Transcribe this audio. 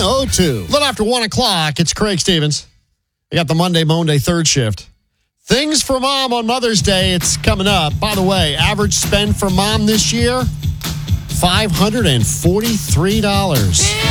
102. A little after 1 o'clock, it's Craig Stevens. We got the Monday third shift. Things for mom on Mother's Day, it's coming up. By the way, average spend for mom this year, $543.